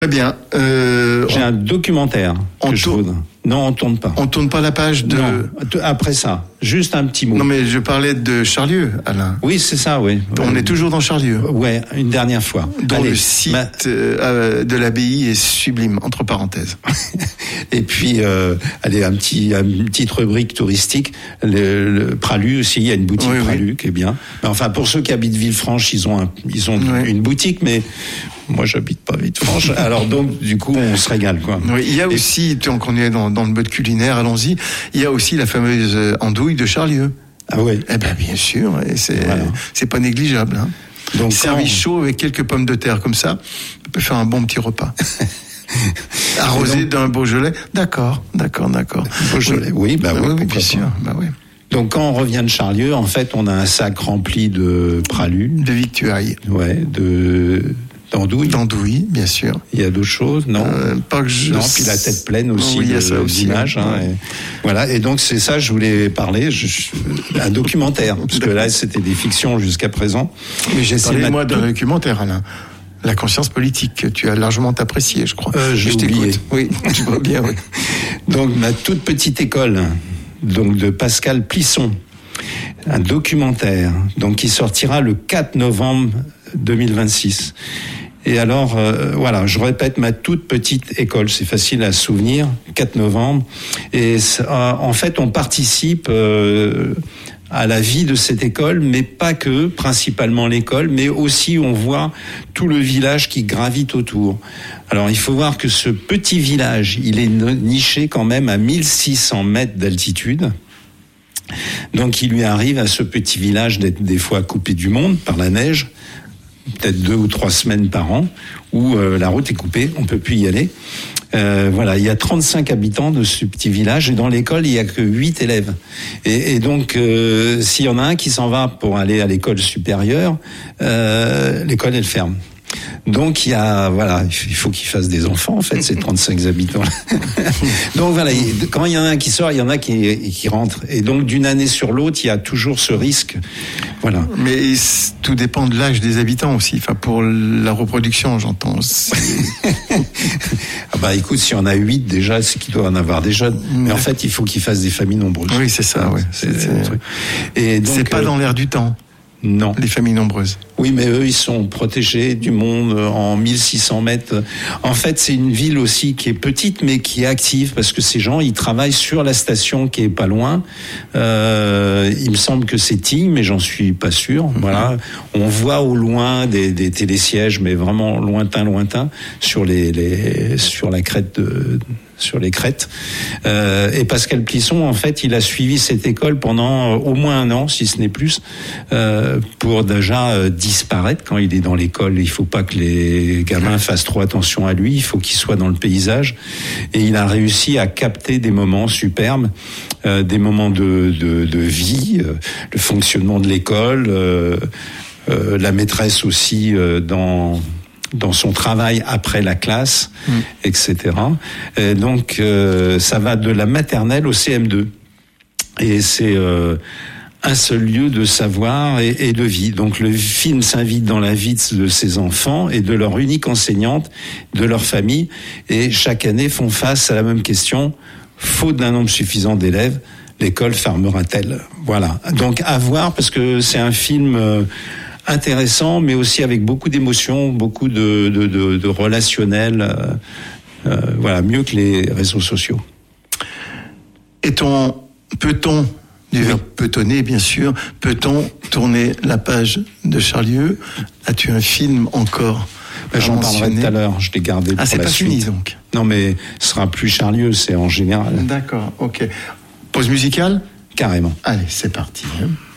Très bien. J'ai un documentaire que je voudrais. Non, on tourne pas. On tourne pas la page de... Non, après ça, juste un petit mot. Non, mais je parlais de Charlieu, Alain. Oui, c'est ça, oui. On est toujours dans Charlieu. Ouais, une dernière fois. Dont le site de l'abbaye est sublime, entre parenthèses. Et puis, une petite rubrique touristique. Le Pralu aussi, il y a une boutique Pralu qui est bien. Mais enfin, pour ceux qui habitent Villefranche, ils ont une boutique, mais moi, j'habite pas Villefranche. Alors donc, du coup, on se régale, quoi. Oui, il y a aussi, tant qu'on est dans le mode culinaire, allons-y, il y a aussi la fameuse andouille de Charlieu. Ah oui. Eh ben, bien sûr, et c'est pas négligeable, hein. Donc, servi chaud avec quelques pommes de terre comme ça, on peut faire un bon petit repas. Arrosé d'un Beaujolais. D'accord. Beaujolais, oui, bien sûr. Bah oui. Donc quand on revient de Charlieu, en fait, on a un sac rempli de Pralu, de victuailles. Ouais, d'andouilles. D'andouilles, bien sûr. Il y a d'autres choses, non? Pas que je... Non, puis la tête pleine aussi d'images. Voilà, et donc c'est ça, je voulais parler, un documentaire, parce que là, c'était des fictions jusqu'à présent. Mais j'ai parlé, moi, d'un documentaire, Alain. La conscience politique, que tu as largement apprécié, je crois. Je t'écoute. Oui, je vois bien, oui. Donc, ma toute petite école, donc de Pascal Plisson, un documentaire, donc qui sortira le 4 novembre 2026. Et alors, voilà, je répète, ma toute petite école, c'est facile à se souvenir, 4 novembre. Et en fait, on participe à la vie de cette école, mais pas que, principalement l'école, mais aussi on voit tout le village qui gravite autour. Alors il faut voir que ce petit village, il est niché quand même à 1600 mètres d'altitude. Donc il lui arrive à ce petit village d'être des fois coupé du monde par la neige, peut-être 2 ou 3 semaines par an, où la route est coupée, on peut plus y aller. Voilà, il y a 35 habitants de ce petit village et dans l'école, il y a que 8 élèves. Et donc, s'il y en a un qui s'en va pour aller à l'école supérieure, l'école, elle ferme. Donc, il faut qu'ils fassent des enfants, en fait, ces 35 habitants. Donc, voilà, quand il y en a un qui sort, il y en a qui rentrent. Et donc, d'une année sur l'autre, il y a toujours ce risque. Voilà. Mais tout dépend de l'âge des habitants aussi. Enfin, pour la reproduction, j'entends. Ah bah, écoute, si on a 8 déjà, c'est qu'il doit en avoir déjà. Mais en fait, il faut qu'ils fassent des familles nombreuses. Oui, c'est ça, oui. Et donc, c'est pas dans l'air du temps. Non. Les familles nombreuses. Oui, mais eux, ils sont protégés du monde en 1600 mètres. En fait, c'est une ville aussi qui est petite, mais qui est active, parce que ces gens, ils travaillent sur la station qui est pas loin. Il me semble que c'est Tignes, mais j'en suis pas sûr. Voilà. On voit au loin des télésièges, mais vraiment lointain, sur la crête sur les crêtes. Et Pascal Plisson, en fait, il a suivi cette école pendant au moins 1 an, si ce n'est plus, pour déjà disparaître quand il est dans l'école. Il faut pas que les gamins fassent trop attention à lui, il faut qu'il soit dans le paysage. Et il a réussi à capter des moments superbes, des moments de vie, le fonctionnement de l'école, la maîtresse aussi dans son travail après la classe, etc. Et donc, ça va de la maternelle au CM2. Et c'est un seul lieu de savoir et de vie. Donc, le film s'invite dans la vie de ces enfants et de leur unique enseignante, de leur famille. Et chaque année font face à la même question. Faute d'un nombre suffisant d'élèves, l'école fermera-t-elle? Voilà. Donc, à voir, parce que c'est un film intéressant, mais aussi avec beaucoup d'émotions, beaucoup de relationnel. Voilà, mieux que les réseaux sociaux. Peut-on, du verbe petonner, bien sûr, peut-on tourner la page de Charlieu? As-tu un film encore? J'en parlerai tout à l'heure, je l'ai gardé pour la suite. Ah, c'est pas fini, donc? Non, mais ce sera plus Charlieu, c'est en général. D'accord, ok. Pause musicale? Carrément. Allez, c'est parti.